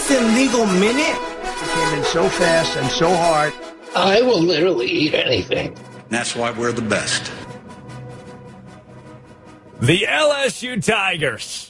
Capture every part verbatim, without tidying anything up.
this in legal minute? He came in so fast and so hard. I will literally eat anything. That's why we're the best. The L S U Tigers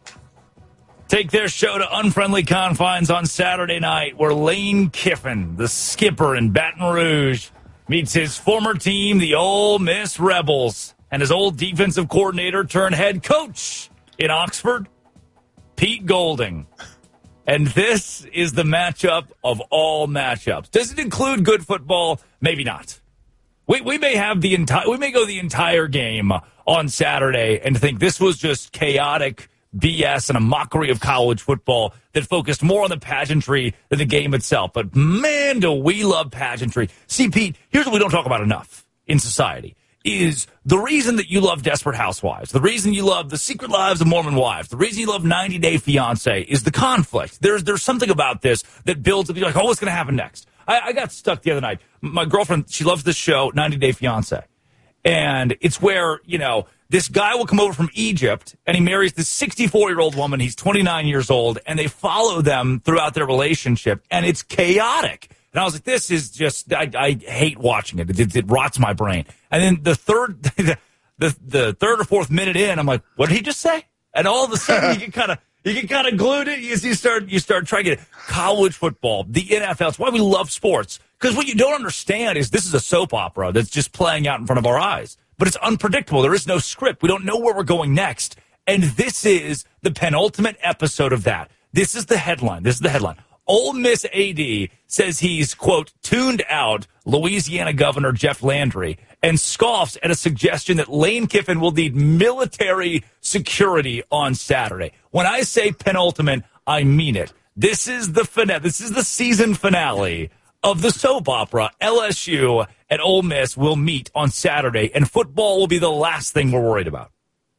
take their show to unfriendly confines on Saturday night, where Lane Kiffin, the skipper in Baton Rouge, meets his former team, the Ole Miss Rebels, and his old defensive coordinator turned head coach in Oxford, Pete Golding. And this is the matchup of all matchups. Does it include good football? Maybe not. We we may have the entire we may go the entire game on Saturday and think this was just chaotic B S and a mockery of college football that focused more on the pageantry than the game itself. But man, do we love pageantry. See, Pete, here's what we don't talk about enough in society. Is the reason that you love Desperate Housewives, the reason you love The Secret Lives of Mormon Wives, the reason you love ninety day fiancé is the conflict. There's there's something about this that builds up. You're like, oh, what's going to happen next? I, I got stuck the other night. My girlfriend, she loves this show, ninety day fiancé. And it's where, you know, this guy will come over from Egypt, and he marries this sixty-four-year-old woman. He's twenty-nine years old, and they follow them throughout their relationship, and it's chaotic. And I was like, this is just, I, I hate watching it. It, it. it rots my brain. And then the third, the, the, the third or fourth minute in, I'm like, what did he just say? And all of a sudden, you get kind of, you get kind of glued in. You, you start, you start trying to get it. College football, the N F L. It's why we love sports. Because what you don't understand is this is a soap opera that's just playing out in front of our eyes. But it's unpredictable. There is no script. We don't know where we're going next. And this is the penultimate episode of that. This is the headline. This is the headline. Ole Miss A D says he's, quote, tuned out Louisiana Governor Jeff Landry and scoffs at a suggestion that Lane Kiffin will need military security on Saturday. When I say penultimate, I mean it. This is the finale. This is the season finale of the soap opera. L S U and Ole Miss will meet on Saturday, and football will be the last thing we're worried about.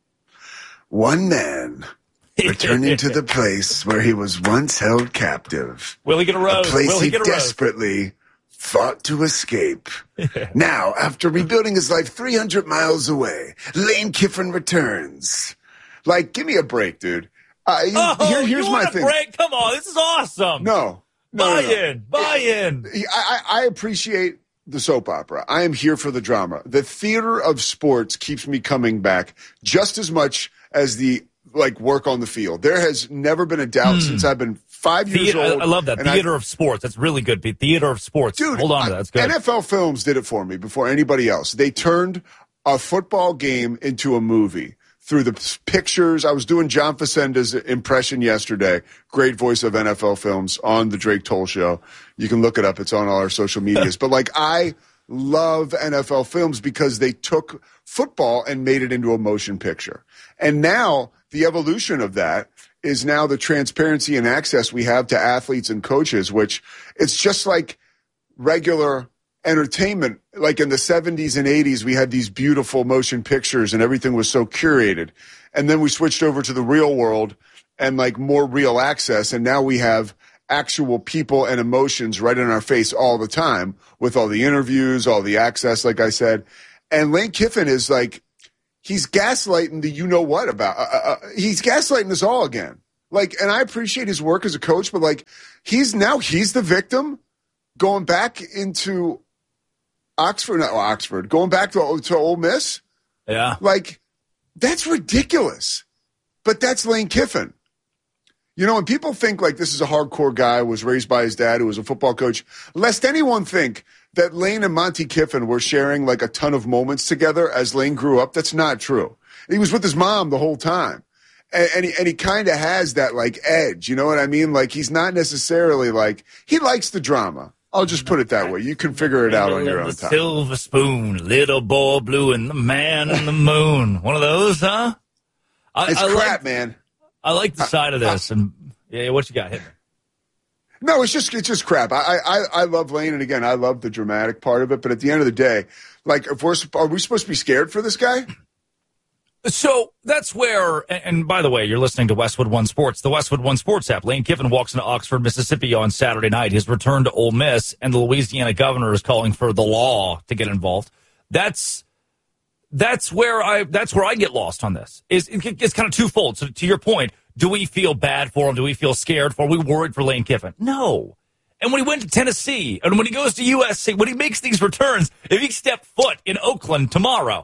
One man returning to the place where he was once held captive. Will he get a rose? A place Will he, he get a desperately rose? fought to escape. Now, after rebuilding his life three hundred miles away, Lane Kiffin returns. Like, give me a break, dude. Uh, oh, here, here's you my want a thing. break? Come on, this is awesome. No. no buy no, no. in. Buy in. I, I appreciate the soap opera. I am here for the drama. The theater of sports keeps me coming back just as much as the like work on the field. There has never been a doubt mm. since I've been five years Theater, old. I love that. Theater I, of sports. That's really good. Theater of sports. Dude, hold on to that. That's good. N F L Films did it for me before anybody else. They turned a football game into a movie through the pictures. I was doing John Facenda's impression yesterday. Great voice of N F L Films on the Drake Toll Show. You can look it up. It's on all our social medias. But like, I love N F L Films because they took football and made it into a motion picture. And now the evolution of that is now the transparency and access we have to athletes and coaches, which it's just like regular entertainment. Like in the seventies and eighties, we had these beautiful motion pictures and everything was so curated. And then we switched over to the real world and like more real access. And now we have actual people and emotions right in our face all the time with all the interviews, all the access, like I said. And Lane Kiffin is like, he's gaslighting the you know what about. Uh, uh, he's gaslighting us all again. Like, and I appreciate his work as a coach, but like, he's now he's the victim going back into Oxford, not Oxford, going back to to Ole Miss. Yeah, like that's ridiculous. But that's Lane Kiffin. You know, when people think like this is a hardcore guy, was raised by his dad who was a football coach, lest anyone think that Lane and Monty Kiffin were sharing like a ton of moments together as Lane grew up. That's not true. He was with his mom the whole time. And, and he, and he kind of has that like edge. You know what I mean? Like he's not necessarily like, he likes the drama. I'll just put it that way. You can figure it out on your own time. Silver spoon, little boy blue, and the man in the moon. One of those, huh? I, it's I crap, like, man. I like the side of this. And yeah, what you got? Hit me. No, it's just it's just crap. I, I I love Lane, and again, I love the dramatic part of it. But at the end of the day, like, if we're are we supposed to be scared for this guy? So that's where, and by the way, you're listening to Westwood One Sports, the Westwood One Sports app. Lane Kiffin walks into Oxford, Mississippi on Saturday night. His return to Ole Miss, and the Louisiana governor is calling for the law to get involved. That's that's where I that's where I get lost on this. Is it's kind of twofold. So to your point, do we feel bad for him? Do we feel scared for him? Are we worried for Lane Kiffin? No. And when he went to Tennessee, and when he goes to U S C, when he makes these returns, if he stepped foot in Oakland tomorrow,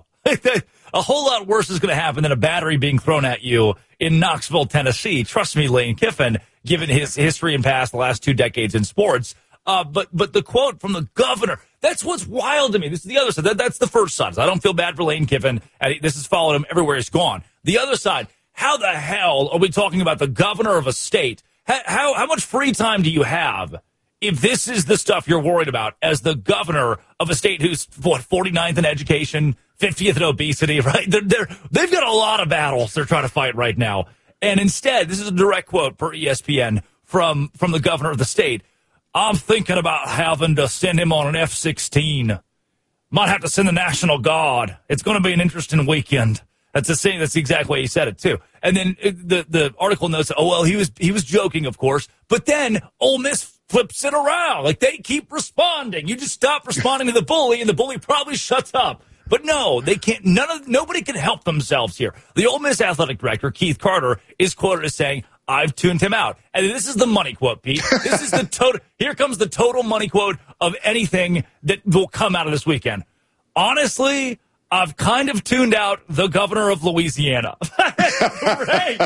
a whole lot worse is going to happen than a battery being thrown at you in Knoxville, Tennessee. Trust me, Lane Kiffin, given his history and past the last two decades in sports. Uh, but but the quote from the governor, that's what's wild to me. This is the other side. That, that's the first side. I don't feel bad for Lane Kiffin. And he, this has followed him everywhere he's gone. The other side, how the hell are we talking about the governor of a state? How, how, how much free time do you have if this is the stuff you're worried about as the governor of a state who's, what, forty-ninth in education, fiftieth in obesity, right? They're, they're, they've got a lot of battles they're trying to fight right now. And instead, this is a direct quote per E S P N from, from the governor of the state. I'm thinking about having to send him on an F sixteen. Might have to send the National Guard. It's going to be an interesting weekend. That's the same. That's the exact way he said it too. And then the the article notes, oh well, he was he was joking, of course. But then Ole Miss flips it around. Like they keep responding. You just stop responding to the bully, and the bully probably shuts up. But no, they can't. None of nobody can help themselves here. The Ole Miss athletic director, Keith Carter, is quoted as saying, I've tuned him out. And this is the money quote, Pete. This is the total. Here comes the total money quote of anything that will come out of this weekend. Honestly, I've kind of tuned out the governor of Louisiana. Right?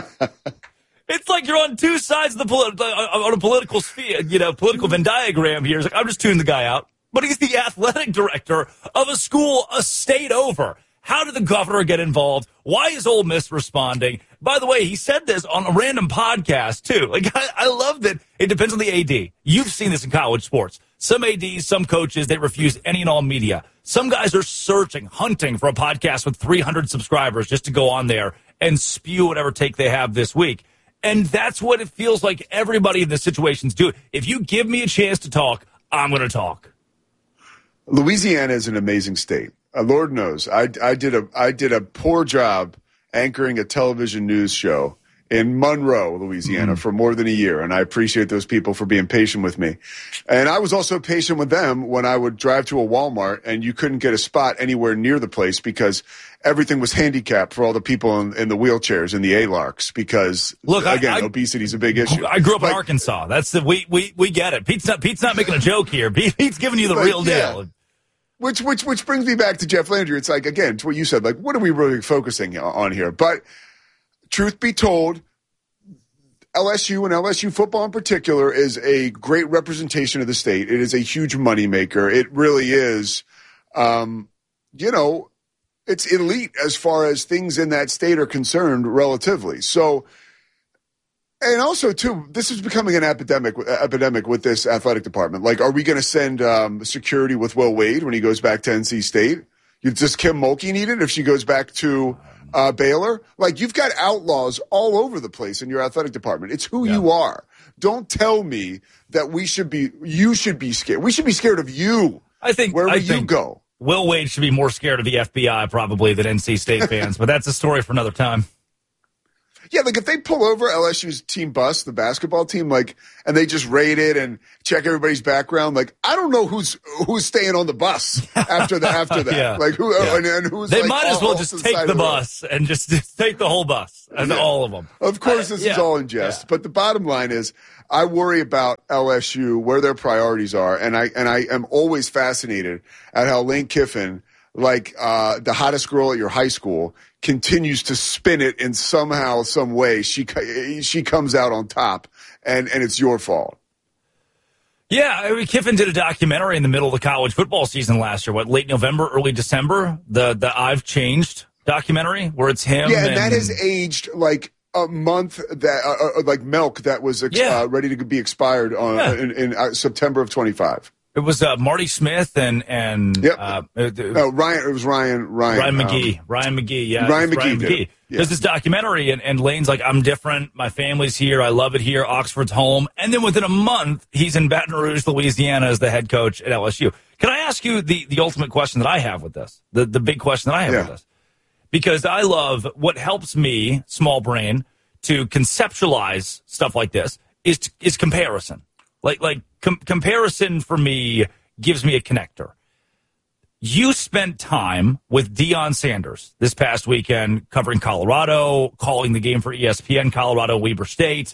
It's like you're on two sides of the polit- on a political sphere, you know, political Venn diagram here. It's like, I'm just tuning the guy out. But he's the athletic director of a school a state over. How did the governor get involved? Why is Ole Miss responding? By the way, he said this on a random podcast, too. Like, I, I love that it depends on the A D. You've seen this in college sports. Some A Ds, some coaches, they refuse any and all media. Some guys are searching, hunting for a podcast with three hundred subscribers just to go on there and spew whatever take they have this week. And that's what it feels like everybody in this situation's doing. If you give me a chance to talk, I'm going to talk. Louisiana is an amazing state. Uh, Lord knows, I, I did a I did a poor job anchoring a television news show in Monroe, Louisiana, mm. for more than a year, and I appreciate those people for being patient with me. And I was also patient with them when I would drive to a Walmart and you couldn't get a spot anywhere near the place because everything was handicapped for all the people in, in the wheelchairs and the A L A R Cs because, Look, again, I, I, obesity is a big issue. I grew up like, in Arkansas. That's the we we we get it. Pete's not Pete's not making a joke here. Pete's giving you the like, real yeah. deal. Which which which brings me back to Jeff Landry. It's like, again, to what you said, like, what are we really focusing on here? But truth be told, L S U and L S U football in particular is a great representation of the state. It is a huge moneymaker. It really is, um, you know, it's elite as far as things in that state are concerned relatively. So, and also, too, this is becoming an epidemic epidemic with this athletic department. Like, are we going to send um, security with Will Wade when he goes back to N C State? You, does Kim Mulkey need it if she goes back to uh, Baylor? Like, you've got outlaws all over the place in your athletic department. It's who yeah. you are. Don't tell me that we should be – you should be scared. We should be scared of you I think, wherever I you think go. Will Wade should be more scared of the F B I probably than N C State fans, but that's a story for another time. Yeah, like if they pull over L S U's team bus, the basketball team, like, and they just raid it and check everybody's background, like, I don't know who's who's staying on the bus after that. After that, yeah. like, who yeah. and, and who's they like, might as well just the take the, the bus and just, just take the whole bus and yeah. all of them. Of course, this uh, yeah. is all in jest, yeah. but the bottom line is, I worry about L S U where their priorities are, and I and I am always fascinated at how Lane Kiffin, like uh, the hottest girl at your high school, continues to spin it in somehow, some way. She she comes out on top, and, and it's your fault. Yeah, I mean, Kiffin did a documentary in the middle of the college football season last year, what, late November, early December, the the I've Changed documentary, where it's him. Yeah, and, and that has aged like a month, that uh, like milk that was ex- yeah. uh, ready to be expired on yeah. in, in uh, September of twenty-five. It was uh, Marty Smith and and yep. uh, no, Ryan. It was Ryan. Ryan. Ryan McGee. Um, Ryan McGee. Yeah. Ryan McGee. Ryan McGee. Yeah. There's this documentary, and, and Lane's like, I'm different. My family's here. I love it here. Oxford's home. And then within a month, he's in Baton Rouge, Louisiana, as the head coach at L S U. Can I ask you the the ultimate question that I have with this? The the big question that I have yeah. with this, because I love what helps me, small brain, to conceptualize stuff like this is is comparison. Like like com- comparison for me gives me a connector. You spent time with Deion Sanders this past weekend covering Colorado, calling the game for E S P N, Colorado, Weber State.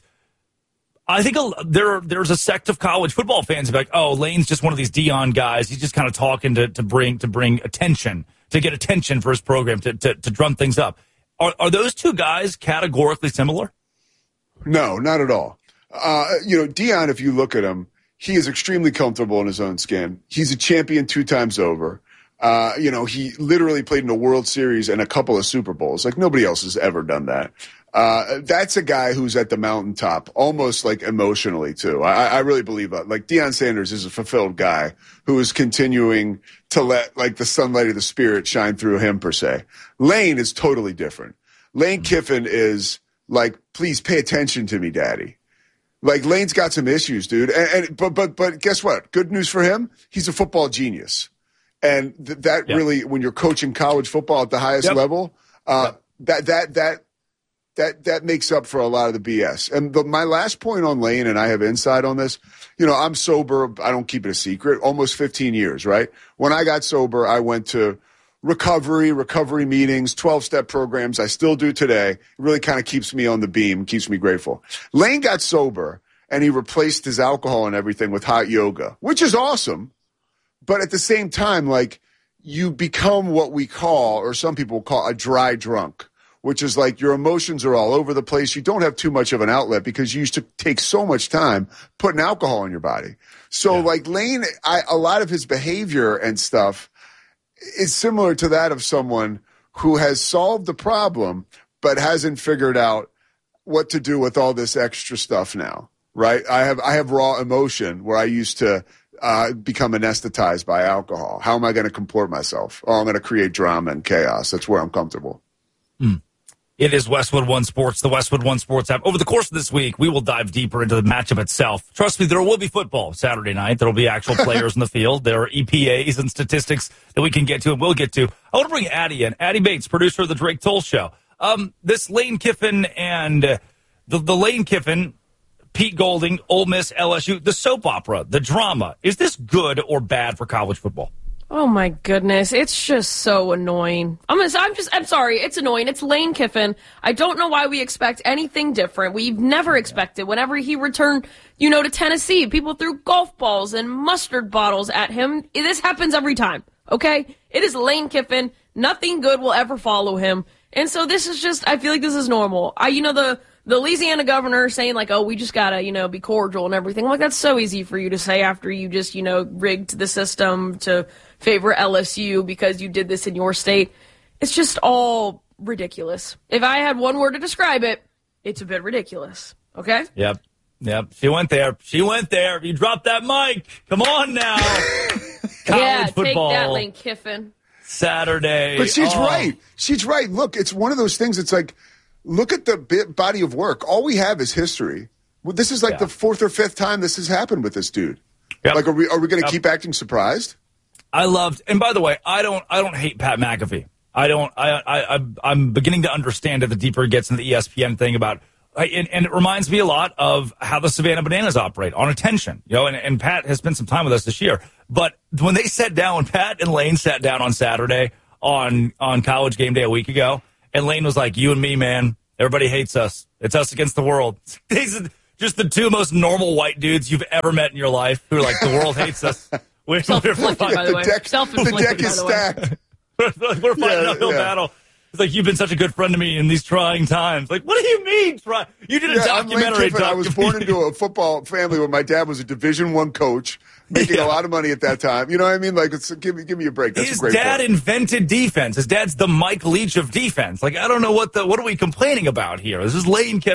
I think a, there there's a sect of college football fans who are like, oh, Lane's just one of these Deion guys. He's just kind of talking to, to bring to bring attention, to get attention for his program, to, to, to drum things up. Are, are those two guys categorically similar? No, not at all. Uh, you know, Deion, if you look at him, he is extremely comfortable in his own skin. He's a champion two times over. Uh, you know, he literally played in a World Series and a couple of Super Bowls. Like, nobody else has ever done that. Uh, that's a guy who's at the mountaintop, almost like emotionally, too. I, I really believe that. Like, Deion Sanders is a fulfilled guy who is continuing to let, like, the sunlight of the spirit shine through him, per se. Lane is totally different. Lane Kiffin is like, please pay attention to me, daddy. Like, Lane's got some issues, dude. And, and but but but guess what? Good news for him. He's a football genius. And th- that yep. really, when you're coaching college football at the highest yep. level, uh, yep. that that that that that makes up for a lot of the B S. And the, my last point on Lane, and I have insight on this. You know, I'm sober. I don't keep it a secret. Almost fifteen years, right? When I got sober, I went to recovery, recovery meetings, twelve-step programs. I still do today. It really kind of keeps me on the beam, keeps me grateful. Lane got sober, and he replaced his alcohol and everything with hot yoga, which is awesome. But at the same time, like, you become what we call, or some people call, a dry drunk, which is like your emotions are all over the place. You don't have too much of an outlet because you used to take so much time putting alcohol in your body. So, yeah. like, Lane, I, a lot of his behavior and stuff is similar to that of someone who has solved the problem but hasn't figured out what to do with all this extra stuff now, right? I have I have raw emotion where I used to uh, become anesthetized by alcohol. How am I going to comport myself? Oh, I'm going to create drama and chaos. That's where I'm comfortable. Mm. It is Westwood One Sports, the Westwood One Sports app. Over the course of this week, we will dive deeper into the matchup itself. Trust me, there will be football Saturday night. There will be actual players in the field. There are E P As and statistics that we can get to and we'll get to. I want to bring Addie in. Addie Bates, producer of the Drake Toll Show. Um, this Lane Kiffin and uh, the, the Lane Kiffin, Pete Golding, Ole Miss, L S U, the soap opera, the drama. Is this good or bad for college football? Oh my goodness, it's just so annoying. I'm just, I'm just, I'm sorry, it's annoying. It's Lane Kiffin. I don't know why we expect anything different. We've never expected. Whenever he returned, you know, to Tennessee, people threw golf balls and mustard bottles at him. This happens every time, okay? It is Lane Kiffin. Nothing good will ever follow him. And so this is just, I feel like this is normal. I, you know, the, the Louisiana governor saying, like, oh, we just gotta, you know, be cordial and everything. I'm like, that's so easy for you to say after you just, you know, rigged the system to favor L S U because you did this in your state. It's just all ridiculous. If I had one word to describe it, it's a bit ridiculous. Okay? Yep. Yep. She went there. She went there. You dropped that mic. Come on now. College yeah, football. Take that, Lane Kiffin. Saturday. But she's oh. right. She's right. Look, it's one of those things. It's like, look at the bit body of work. All we have is history. Well, this is like yeah. the fourth or fifth time this has happened with this dude. Yep. Like, are we are we going to yep. keep acting surprised? I loved, and by the way, I don't I don't hate Pat McAfee. I don't. I I I'm beginning to understand it the deeper it gets into the E S P N thing about, and, and it reminds me a lot of how the Savannah Bananas operate on attention. You know, and, and Pat has spent some time with us this year. But when they sat down, when Pat and Lane sat down on Saturday on on College Game Day a week ago, and Lane was like, "You and me, man. Everybody hates us. It's us against the world." These are just the two most normal white dudes you've ever met in your life who are like, "The world hates us." We're, Self-inflicted, by the, the way. deck, Self-inflicted, the deck is by the stacked. we're, we're fighting yeah, an uphill yeah. battle. It's like, you've been such a good friend to me in these trying times. Like, what do you mean? Try? You did a yeah, documentary. I was born into a football family where my dad was a Division One coach, making yeah. a lot of money at that time. You know what I mean? Like, it's, give me, give me a break. That's His a great dad point. invented defense. His dad's the Mike Leach of defense. Like, I don't know what the what are we complaining about here? This is Lane Kiffin.